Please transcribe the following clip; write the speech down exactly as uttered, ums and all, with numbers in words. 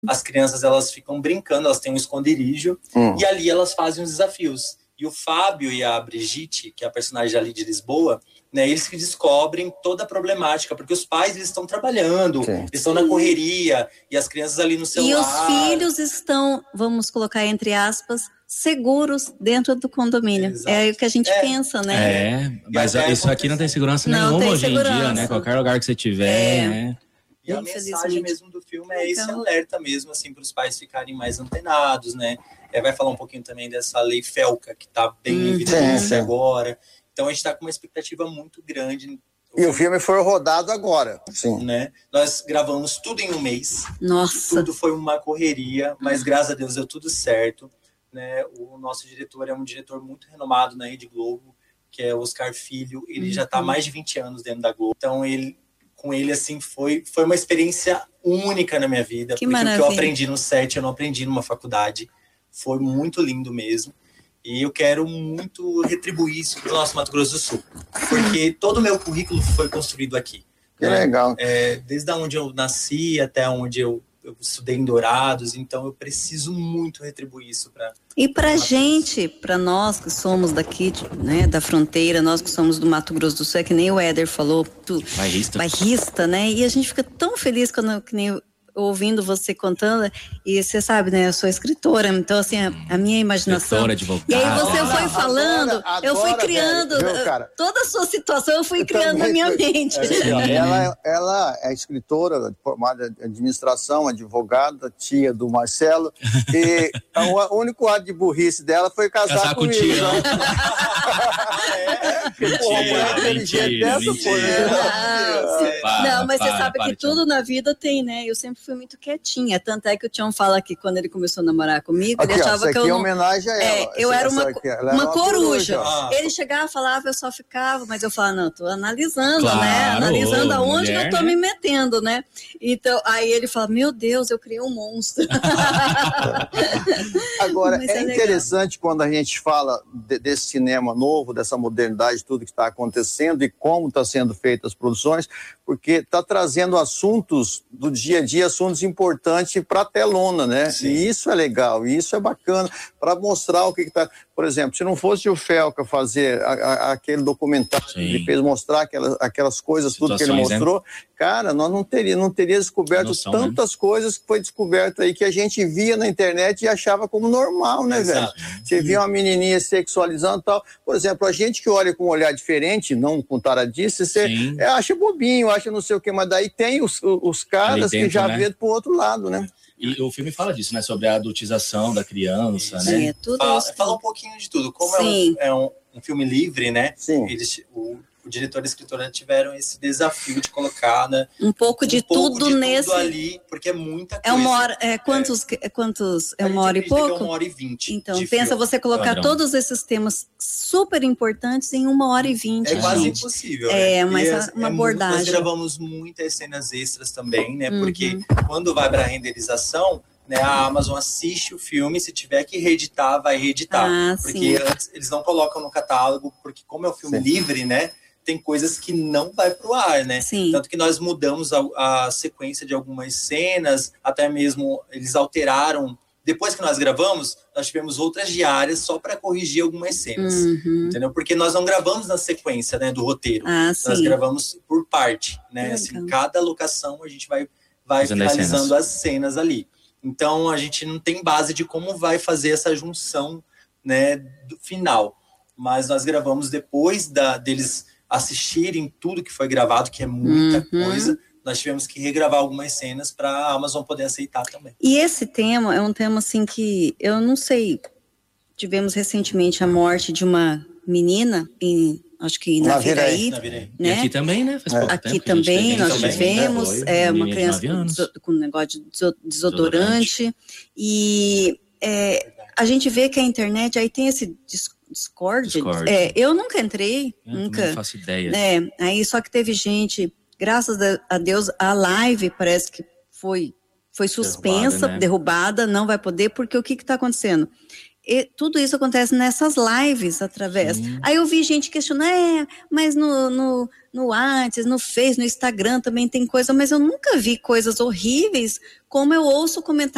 as crianças elas ficam brincando, elas têm um esconderijo, hum. e ali elas fazem os desafios. E o Fábio e a Brigitte, que é a personagem ali de Lisboa, né, eles que descobrem toda a problemática, porque os pais eles estão trabalhando, Sim. eles estão na correria, e as crianças ali no celular. E os filhos estão, vamos colocar entre aspas, seguros dentro do condomínio. Exato. É o que a gente é. pensa, né? É, mas isso aqui não tem segurança não nenhuma tem hoje segurança. em dia, né? Qualquer lugar que você tiver, é. né? E a mensagem mesmo do filme é esse alerta mesmo, assim, para os pais ficarem mais antenados, né? É, vai falar um pouquinho também dessa lei Felca, que está bem em evidência uhum. agora. Então a gente está com uma expectativa muito grande. E o filme foi rodado agora. Sim. Né? Nós gravamos tudo em um mês. Nossa. Tudo foi uma correria, mas graças a Deus deu tudo certo. Né? O nosso diretor é um diretor muito renomado na Rede Globo, que é o Oscar Filho. Ele uhum. já está há mais de vinte anos dentro da Globo. Então ele... com ele, assim, foi, foi uma experiência única na minha vida. Que porque maravilha. O que eu aprendi no set, eu não aprendi numa faculdade. Foi muito lindo mesmo. E eu quero muito retribuir isso para o nosso Mato Grosso do Sul. Porque todo o meu currículo foi construído aqui. Que né? legal. É, desde onde eu nasci até onde eu, eu estudei em Dourados. Então eu preciso muito retribuir isso para... E para gente, para nós que somos daqui, né, da fronteira, nós que somos do Mato Grosso do Sul, é que nem o Éder falou, tu, bairrista. bairrista, né? E a gente fica tão feliz quando que nem eu, ouvindo você contando, e você sabe, né, eu sou escritora, então assim, a, a minha imaginação... Escritora, e aí você foi falando, agora, eu fui agora, criando, velho, viu, toda a sua situação eu fui eu criando na minha fui, mente. É, ela, ela é escritora, formada em administração, advogada, tia do Marcelo, e o único ato de burrice dela foi casar, casar comigo. Com tio, né? é, mentira, mentira, mentira. Não, mas você sabe que tudo na vida tem, né? Eu sempre fui muito quietinha, tanto é que o Tião fala que quando ele começou a namorar comigo, aqui, ele achava ó, que eu não... é homenagem a ela. É, eu era uma, aqui, uma, uma coruja. coruja. Ele chegava, falava, eu só ficava, mas eu falava, não, tô analisando, claro, né? Analisando aonde mulher, que eu tô né? me metendo, né? Então, aí ele fala, meu Deus, eu criei um monstro. Agora, é, é interessante quando a gente fala de, desse cinema novo, dessa modernidade, tudo que está acontecendo e como está sendo feitas as produções, porque está trazendo assuntos do dia a dia, assuntos importantes para a telona, né? Sim. E isso é legal, e isso é bacana, para mostrar o que está... Por exemplo, se não fosse o Felca fazer a, a, aquele documentário, Sim. ele fez mostrar aquelas, aquelas coisas, situações, tudo que ele mostrou, né? Cara, nós não teríamos não teria descoberto noção, tantas né? coisas que foi descoberto aí, que a gente via na internet e achava como normal, né, Exato. velho? Você via uma menininha sexualizando e tal. Por exemplo, a gente que olha com um olhar diferente, não com taradice, você é, acha bobinho, acha não sei o quê, mas daí tem os, os caras dentro, que já né? vê pro outro lado, né? E o filme fala disso, né? Sobre a adultização da criança, Sim, né? É tudo fala, isso. fala um pouquinho de tudo. Como Sim. é, um, é um, um filme livre, né? Sim. Eles, o, o diretor e a escritora tiveram esse desafio de colocar, né? Um pouco de, um pouco tudo, de nesse... tudo ali, porque é muita coisa. É uma hora, é, quantos, é, quantos, é uma hora e pouco? É uma hora e vinte. Então, pensa filme. você colocar Padrão. todos esses temas super importantes em uma hora e vinte. É quase impossível, É, né? mas é, uma é abordagem. Muito, nós gravamos muitas cenas extras também, né? Uhum. Porque quando vai para a renderização, né, a Amazon assiste o filme, se tiver que reeditar, vai reeditar. Ah, porque antes, eles não colocam no catálogo, porque como é um filme sim. livre, né? Tem coisas que não vai pro ar, né? Sim. Tanto que nós mudamos a, a sequência de algumas cenas, até mesmo eles alteraram. Depois que nós gravamos, nós tivemos outras diárias só para corrigir algumas cenas, uhum. entendeu? Porque nós não gravamos na sequência, né, do roteiro. Ah, nós sim. gravamos por parte, né? Assim, cada locação a gente vai, vai finalizando as cenas. as cenas ali. Então, a gente não tem base de como vai fazer essa junção, né, do final. Mas nós gravamos depois da, deles assistirem tudo que foi gravado, que é muita uhum. coisa. Nós tivemos que regravar algumas cenas para a Amazon poder aceitar também. E esse tema é um tema, assim, que eu não sei... Tivemos recentemente a morte de uma menina em... Acho que na, na Viraí, na Viraí. Né? E aqui também, né? Faz pouco aqui tempo também nós também, tivemos né? é, uma criança com, com um negócio de desodorante, desodorante. E é, a gente vê que a internet aí tem esse Discord. Discord. É, eu nunca entrei, eu nunca. Não faço ideia. É, aí só que teve gente, graças a Deus, a live parece que foi, foi suspensa, derrubada, né? derrubada, não vai poder, porque o que está acontecendo? E tudo isso acontece nessas lives através. Sim. Aí eu vi gente questionar, é, mas no, no, no WhatsApp, no Face, no Instagram também tem coisa, mas eu nunca vi coisas horríveis como eu ouço comentar.